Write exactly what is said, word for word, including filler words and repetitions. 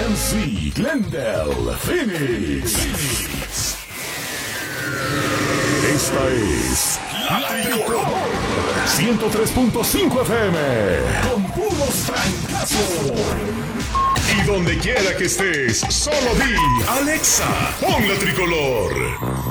M C Glendale Phoenix. Esta es La Tricolor ciento tres punto cinco F M con puros francazos. Y donde quiera que estés, solo di Alexa, pon La Tricolor.